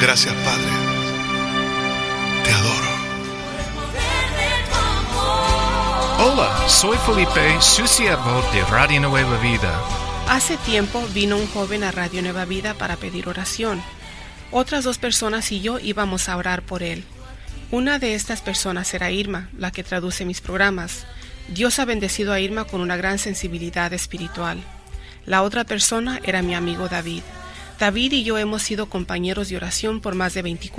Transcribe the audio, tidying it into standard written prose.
Gracias, Padre. Te adoro. Hola, soy Felipe, su siervo de Radio Nueva Vida. Hace tiempo vino un joven a Radio Nueva Vida para pedir oración. Otras 2 personas y yo íbamos a orar por él. Una de estas personas era Irma, la que traduce mis programas. Dios ha bendecido a Irma con una gran sensibilidad espiritual. La otra persona era mi amigo David. David y yo hemos sido compañeros de oración por más de 24